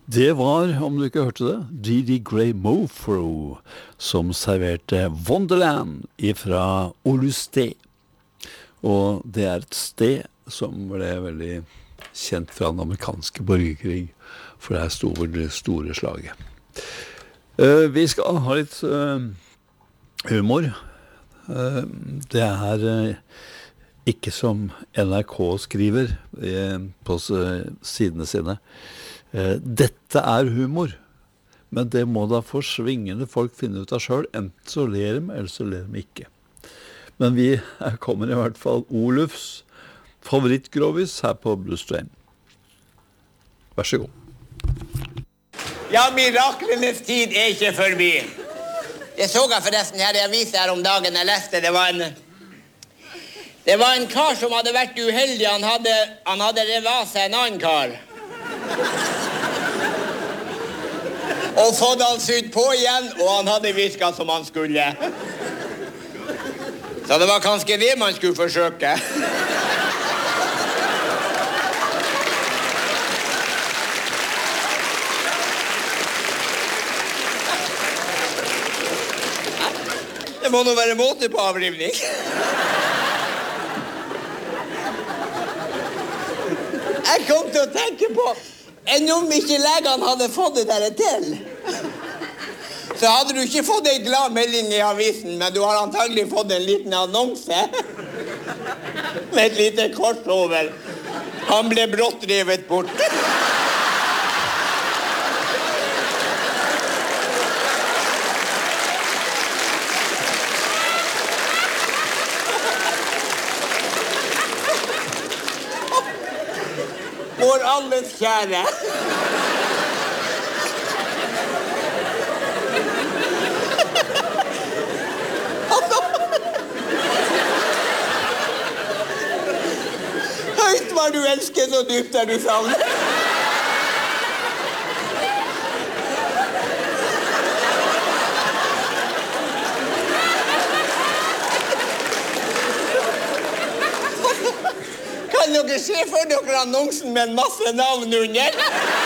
Det var, om du ikke hørte det, Didi Gray Mofro som serverte Wonderland ifra Olusté. Og det er et sted som ble veldig kjent fra den amerikanske borgerkrig, for det er store slaget. Vi skal ha litt humor. Det er ikke som NRK skriver på sidene sine. Dette er humor, men det må da forsvingende folk finne ut av selv. Enten så ler de, eller så ler de ikke. Men her kommer i hvert fall Olufs favorittgrovis her på Blues Train. Vær så god. Ja, miraklenes tid er ikke forbi. Jeg så forresten her i avisen her om dagen jeg leste. Det var en kar som hadde vært uheldig. Han hadde revet av seg en annen kar. Og fått han sydd på igjen, og han hadde virket som han skulle. Så det var kanskje det man skulle forsøke. Det må nå være måte på avrivning. Jeg kom til å tenke på, om ikke legene hadde fått det der til, så hadde du ikke fått en glad melding i avisen, men du har antagelig fått en liten annonse med et lite kors over. Han ble brått revet bort. Vår alles kjære. Høyt var du elsket, og dypt er du savnet. Kan dere se for dere annonsen med en masse navn under?